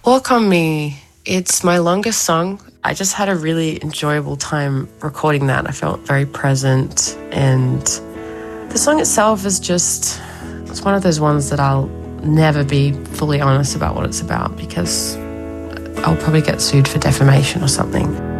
Walk on Me. It's my longest song. I just had a really enjoyable time recording that. I felt very present, and the song itself is just, it's one of those ones that I'll never be fully honest about what it's about because I'll probably get sued for defamation or something.